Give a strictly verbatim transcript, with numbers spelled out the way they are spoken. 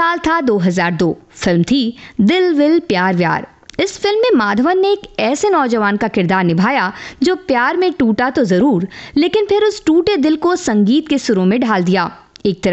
साल था दो हज़ार दो। फिल्म थी दिल विल प्यार व्यार। इस फिल्म में माधवन ने एक ऐसे नौजवान का किरदार निभाया जो प्यार में टूटा तो जरूर, लेकिन फिर उस टूटे दिल को संगीत के सुरों में ढाल दिया। एक तरफ